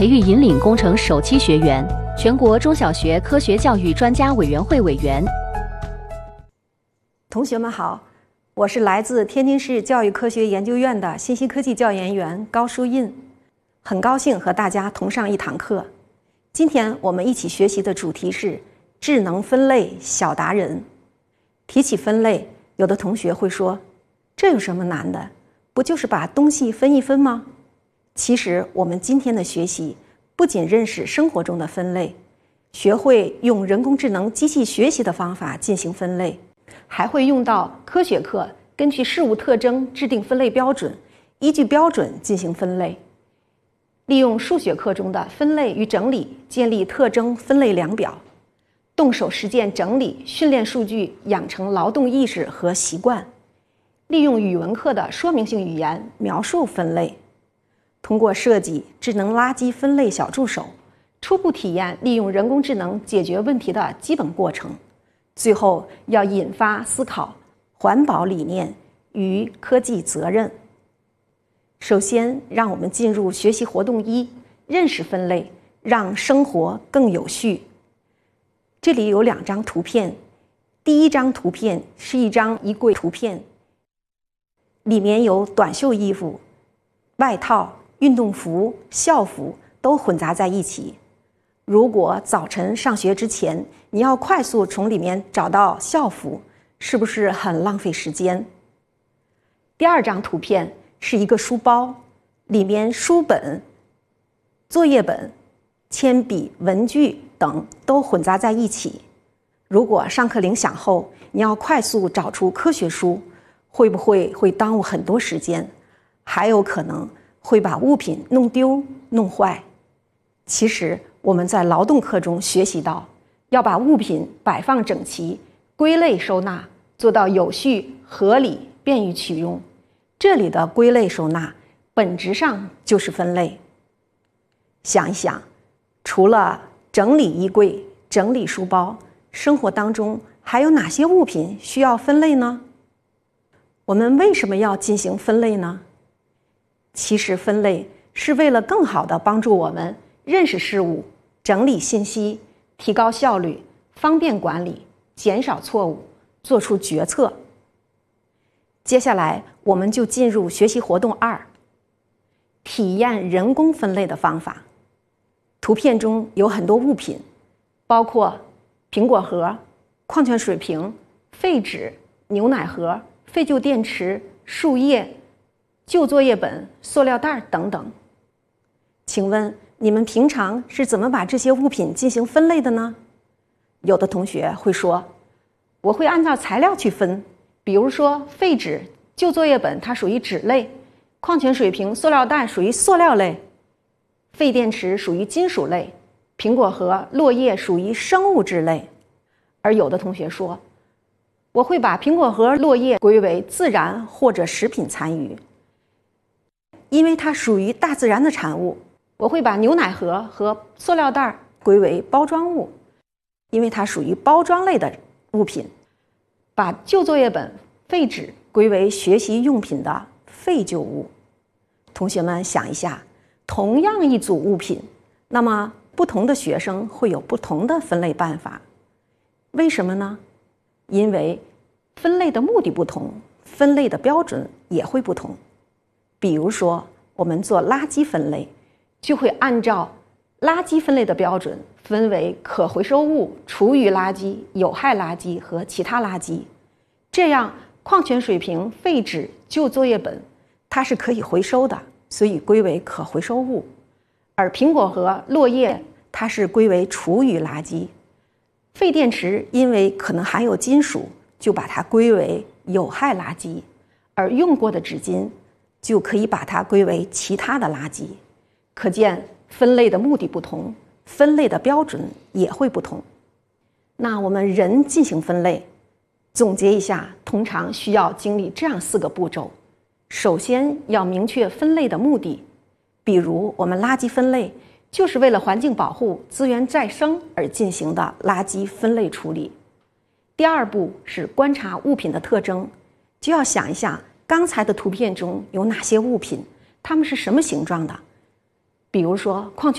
培育引领工程首期学员，全国中小学科学教育专家委员会委员。 同学们好，我是来自天津市教育科学研究院的信息科技教研员高淑印，很高兴和大家同上一堂课。今天我们一起学习的主题是智能分类小达人。提起分类，有的同学会说，这有什么难的？不就是把东西分一分吗？其实我们今天的学习不仅认识生活中的分类，学会用人工智能机器学习的方法进行分类，还会用到科学课根据事物特征制定分类标准，依据标准进行分类，利用数学课中的分类与整理建立特征分类量表，动手实践整理训练数据，养成劳动意识和习惯，利用语文课的说明性语言描述分类，通过设计智能垃圾分类小助手，初步体验利用人工智能解决问题的基本过程，最后要引发思考环保理念与科技责任。首先，让我们进入学习活动1，认识分类，让生活更有序。这里有2张图片，第一张图片是一张衣柜图片，里面有短袖衣服、外套、运动服、校服都混杂在一起。如果早晨上学之前，你要快速从里面找到校服，是不是很浪费时间？第二张图片是一个书包，里面书本、作业本、铅笔、文具等都混杂在一起。如果上课铃响后，你要快速找出科学书，会不会耽误很多时间？还有可能会把物品弄丢、弄坏。其实我们在劳动课中学习到，要把物品摆放整齐，归类收纳，做到有序、合理、便于取用。这里的归类收纳，本质上就是分类。想一想，除了整理衣柜、整理书包，生活当中还有哪些物品需要分类呢？我们为什么要进行分类呢？其实分类是为了更好地帮助我们认识事物、整理信息、提高效率、方便管理、减少错误、做出决策。接下来我们就进入学习活动2，体验人工分类的方法。图片中有很多物品，包括苹果核、矿泉水瓶、废纸、牛奶盒、废旧电池、树叶、旧作业本、塑料袋等等。请问你们平常是怎么把这些物品进行分类的呢？有的同学会说，我会按照材料去分，比如说废纸、旧作业本它属于纸类，矿泉水瓶、塑料袋属于塑料类，废电池属于金属类，苹果核、落叶属于生物质类。而有的同学说，我会把苹果核、落叶归为自然或者食品残余，因为它属于大自然的产物。我会把牛奶盒和塑料袋归为包装物，因为它属于包装类的物品。把旧作业本、废纸归为学习用品的废旧物。同学们想一下，同样一组物品，那么不同的学生会有不同的分类办法。为什么呢？因为分类的目的不同，分类的标准也会不同。比如说，我们做垃圾分类，就会按照垃圾分类的标准分为可回收物、厨余垃圾、有害垃圾和其他垃圾。这样，矿泉水瓶、废纸、旧作业本，它是可以回收的，所以归为可回收物；而苹果核、落叶，它是归为厨余垃圾。废电池因为可能含有金属，就把它归为有害垃圾；而用过的纸巾，就可以把它归为其他的垃圾。可见分类的目的不同，分类的标准也会不同。那我们人进行分类，总结一下，通常需要经历这样4个步骤。首先要明确分类的目的，比如我们垃圾分类就是为了环境保护、资源再生而进行的垃圾分类处理。第2步是观察物品的特征，就要想一下刚才的图片中有哪些物品，它们是什么形状的。比如说矿泉